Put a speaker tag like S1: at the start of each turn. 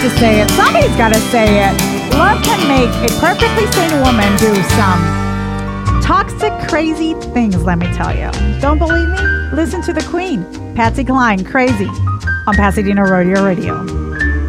S1: to say it. Somebody's got to say it. Love can make a perfectly sane woman do some toxic, crazy things, let me tell you. Don't believe me? Listen to the Queen, Patsy Cline, Crazy, on Pasadena Rodeo Radio.